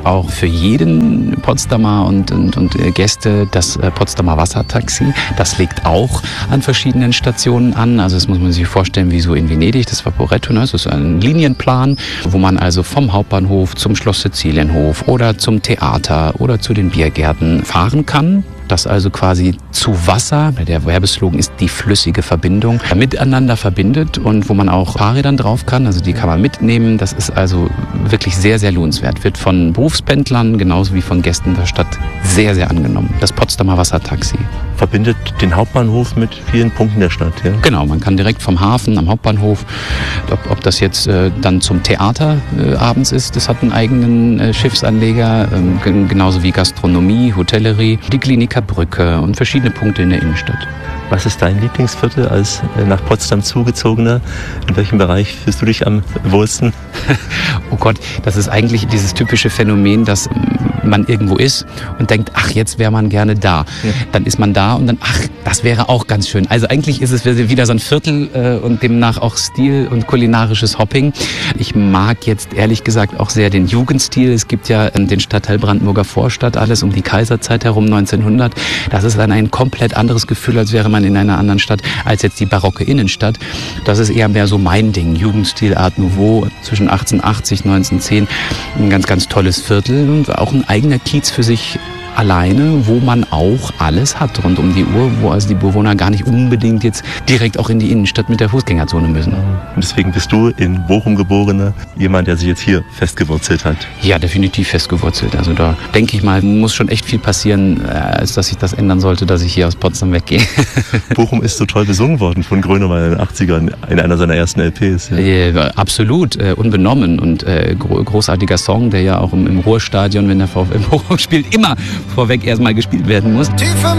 auch für jeden Potsdamer und Gäste das Potsdamer Wassertaxi. Das legt auch an verschiedenen Stationen an. Also das muss man sich vorstellen wie so in Venedig, das Vaporetto. Ne? Das ist ein Linienplan, wo man also vom Hauptbahnhof zum Schloss Sizilienhof oder zum Theater oder zu den Biergärten fahren kann. Das also quasi zu Wasser, der Werbeslogan ist die flüssige Verbindung, miteinander verbindet und wo man auch Fahrrädern drauf kann, also die kann man mitnehmen. Das ist also wirklich sehr, sehr lohnenswert. Wird von Berufspendlern genauso wie von Gästen der Stadt sehr, sehr angenommen. Das Potsdamer Wassertaxi. Verbindet den Hauptbahnhof mit vielen Punkten der Stadt, ja? Genau, man kann direkt vom Hafen am Hauptbahnhof, ob das jetzt dann zum Theater abends ist, das hat einen eigenen Schiffsanleger, genauso wie Gastronomie, Hotellerie, die Kliniker Brücke und verschiedene Punkte in der Innenstadt. Was ist dein Lieblingsviertel als nach Potsdam zugezogener? In welchem Bereich fühlst du dich am wohlsten? Oh Gott, das ist eigentlich dieses typische Phänomen, dass man irgendwo ist und denkt, ach, jetzt wäre man gerne da. Ja. Dann ist man da und dann, ach, das wäre auch ganz schön. Also eigentlich ist es wieder so ein Viertel und demnach auch Stil und kulinarisches Hopping. Ich mag jetzt ehrlich gesagt auch sehr den Jugendstil. Es gibt ja den Stadtteil Brandenburger Vorstadt, alles um die Kaiserzeit herum, 1900. Das ist dann ein komplett anderes Gefühl, als wäre man in einer anderen Stadt, als jetzt die barocke Innenstadt. Das ist eher mehr so mein Ding. Jugendstil, Art Nouveau, zwischen 1880, 1910. Ein ganz, ganz tolles Viertel und auch ein eigener Kiez für sich alleine, wo man auch alles hat rund um die Uhr, wo also die Bewohner gar nicht unbedingt jetzt direkt auch in die Innenstadt mit der Fußgängerzone müssen. Und deswegen bist du in Bochum geborener, jemand, der sich jetzt hier festgewurzelt hat? Ja, definitiv festgewurzelt. Also da denke ich mal, muss schon echt viel passieren, als dass sich das ändern sollte, dass ich hier aus Potsdam weggehe. Bochum ist so toll besungen worden von Grönemeyer in den 80ern, in einer seiner ersten LPs. Ja. Absolut, unbenommen und großartiger Song, der ja auch im Ruhrstadion, wenn der VfL Bochum spielt, immer vorweg erstmal gespielt werden muss.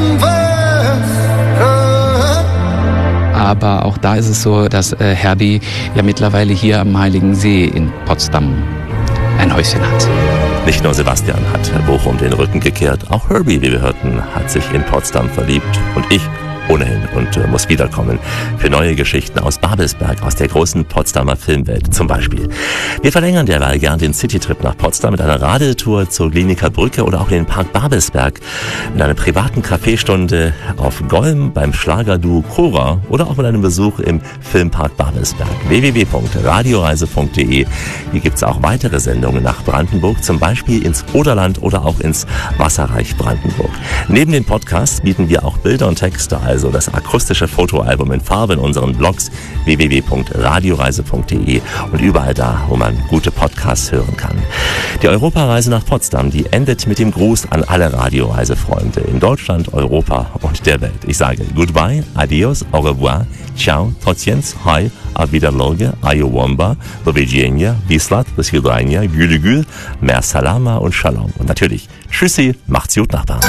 Aber auch da ist es so, dass Herbie ja mittlerweile hier am Heiligen See in Potsdam ein Häuschen hat. Nicht nur Sebastian hat Bochum den Rücken gekehrt, auch Herbie, wie wir hörten, hat sich in Potsdam verliebt. Und ich ohnehin und muss wiederkommen für neue Geschichten aus Babelsberg, aus der großen Potsdamer Filmwelt zum Beispiel. Wir verlängern derweil gern den Citytrip nach Potsdam mit einer Radeltour zur Kliniker Brücke oder auch in den Park Babelsberg, mit einer privaten Kaffeestunde auf Golm beim Schlagerduo Cora oder auch mit einem Besuch im Filmpark Babelsberg. www.radioreise.de. Hier gibt's auch weitere Sendungen nach Brandenburg, zum Beispiel ins Oderland oder auch ins Wasserreich Brandenburg. Neben den Podcasts bieten wir auch Bilder und Texte, also das akustische Fotoalbum in Farbe in unseren Blogs www.radioreise.de und überall da, wo man gute Podcasts hören kann. Die Europareise nach Potsdam, die endet mit dem Gruß an alle Radioreisefreunde in Deutschland, Europa und der Welt. Ich sage Goodbye, Adios, Au revoir, Ciao, Tociens, Hi, Auf Wiederloge, Ayowomba, Do widzenia, Bislat, Do svidania, Gülügül, Mer Salama und Shalom. Und natürlich, Tschüssi, macht's gut, Nachbarn.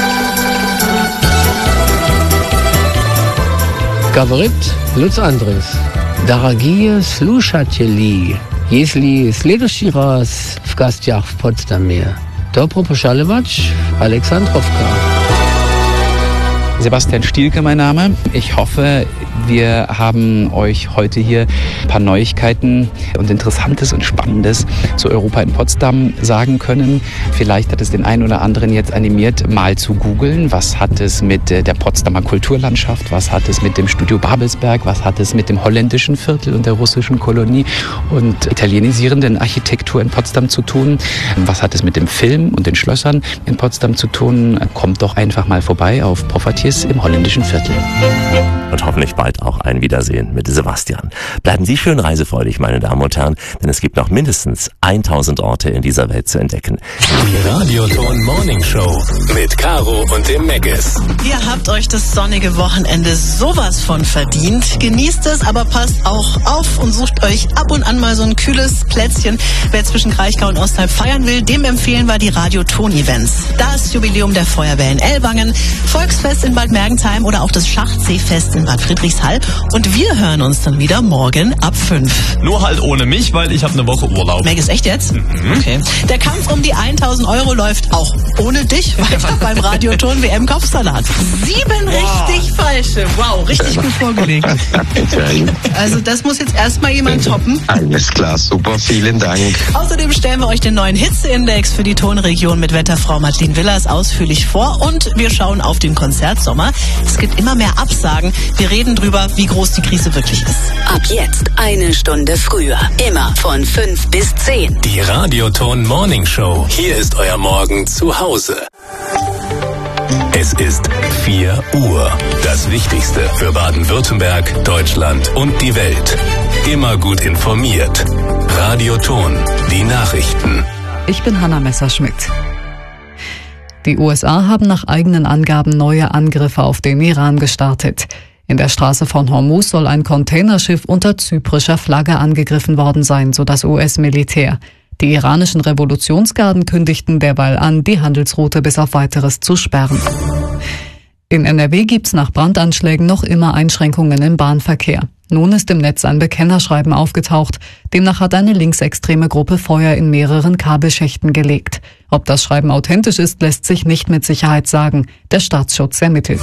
Говорит Луц Андрес. Дорогие слушатели, если в следующий раз в гостях в Потсдаме, добро пожаловать в Alexandrowka. Sebastian Stielke mein Name. Ich hoffe, wir haben euch heute hier ein paar Neuigkeiten und Interessantes und Spannendes zu Europa in Potsdam sagen können. Vielleicht hat es den einen oder anderen jetzt animiert, mal zu googeln. Was hat es mit der Potsdamer Kulturlandschaft? Was hat es mit dem Studio Babelsberg? Was hat es mit dem holländischen Viertel und der russischen Kolonie und italienisierenden Architektur in Potsdam zu tun? Was hat es mit dem Film und den Schlössern in Potsdam zu tun? Kommt doch einfach mal vorbei auf Profatiers im holländischen Viertel. Und hoffentlich bald auch ein Wiedersehen mit Sebastian. Bleiben Sie schön reisefreudig, meine Damen und Herren, denn es gibt noch mindestens 1000 Orte in dieser Welt zu entdecken. Die Radioton Morning Show mit Caro und dem Meggis. Ihr habt euch das sonnige Wochenende sowas von verdient. Genießt es, aber passt auch auf und sucht euch ab und an mal so ein kühles Plätzchen. Wer zwischen Kraichgau und Ostheim feiern will, dem empfehlen wir die Radioton Events. Das Jubiläum der Feuerwehr in Ellwangen, Volksfest in Bad Mergentheim oder auch das Schachseefest in Bad Friedrichshall. Und wir hören uns dann wieder morgen ab 5. Nur halt ohne mich, weil ich habe eine Woche Urlaub. Meg, ist echt jetzt? Okay. Der Kampf um die 1.000 € läuft auch ohne dich weiter beim Radioton WM Kopfsalat. 7 richtig falsche. Wow, richtig gut vorgelegt. Also das muss jetzt erstmal jemand toppen. Alles klar, super, vielen Dank. Außerdem stellen wir euch den neuen Hitzeindex für die Tonregion mit Wetterfrau Madeleine Willers ausführlich vor und wir schauen auf den Konzertsommer. Es gibt immer mehr Absagen. Wir reden drüber, wie groß die Krise wirklich ist. Ab jetzt 1 Stunde früher. Immer von 5 bis 10. Die Radioton Morning Show. Hier ist euer Morgen zu Hause. Es ist 4 Uhr. Das Wichtigste für Baden-Württemberg, Deutschland und die Welt. Immer gut informiert. Radioton. Die Nachrichten. Ich bin Hanna Messerschmidt. Die USA haben nach eigenen Angaben neue Angriffe auf den Iran gestartet. In der Straße von Hormuz soll ein Containerschiff unter zyprischer Flagge angegriffen worden sein, so das US-Militär. Die iranischen Revolutionsgarden kündigten derweil an, die Handelsroute bis auf Weiteres zu sperren. In NRW gibt's nach Brandanschlägen noch immer Einschränkungen im Bahnverkehr. Nun ist im Netz ein Bekennerschreiben aufgetaucht. Demnach hat eine linksextreme Gruppe Feuer in mehreren Kabelschächten gelegt. Ob das Schreiben authentisch ist, lässt sich nicht mit Sicherheit sagen. Der Staatsschutz ermittelt.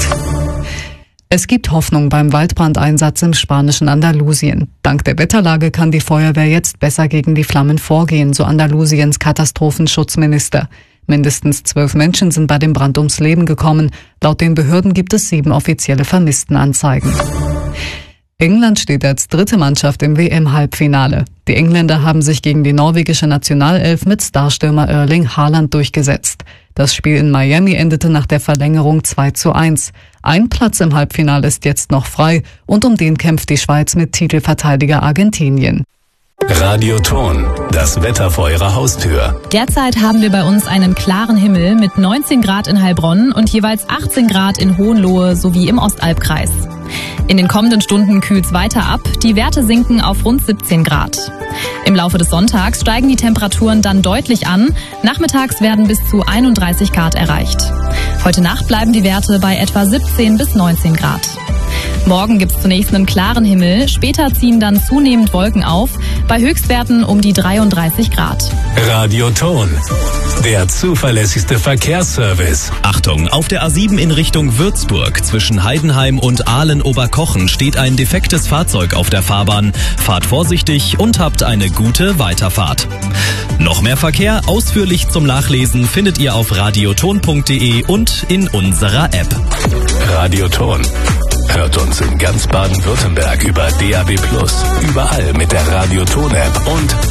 Es gibt Hoffnung beim Waldbrandeinsatz im spanischen Andalusien. Dank der Wetterlage kann die Feuerwehr jetzt besser gegen die Flammen vorgehen, so Andalusiens Katastrophenschutzminister. Mindestens 12 Menschen sind bei dem Brand ums Leben gekommen. Laut den Behörden gibt es 7 offizielle Vermisstenanzeigen. England steht als dritte Mannschaft im WM-Halbfinale. Die Engländer haben sich gegen die norwegische Nationalelf mit Starstürmer Erling Haaland durchgesetzt. Das Spiel in Miami endete nach der Verlängerung 2:1. Ein Platz im Halbfinale ist jetzt noch frei und um den kämpft die Schweiz mit Titelverteidiger Argentinien. Radioton. Das Wetter vor eurer Haustür. Derzeit haben wir bei uns einen klaren Himmel mit 19 Grad in Heilbronn und jeweils 18 Grad in Hohenlohe sowie im Ostalbkreis. In den kommenden Stunden kühlt's weiter ab. Die Werte sinken auf rund 17 Grad. Im Laufe des Sonntags steigen die Temperaturen dann deutlich an. Nachmittags werden bis zu 31 Grad erreicht. Heute Nacht bleiben die Werte bei etwa 17 bis 19 Grad. Morgen gibt's zunächst einen klaren Himmel, später ziehen dann zunehmend Wolken auf, bei Höchstwerten um die 33 Grad. Radioton. Der zuverlässigste Verkehrsservice. Achtung, auf der A7 in Richtung Würzburg zwischen Heidenheim und Aalen-Oberkochen steht ein defektes Fahrzeug auf der Fahrbahn. Fahrt vorsichtig und habt eine gute Weiterfahrt. Noch mehr Verkehr ausführlich zum Nachlesen findet ihr auf radioton.de und in unserer App. Radioton. Hört uns in ganz Baden-Württemberg über DAB+, überall mit der Radioton-App und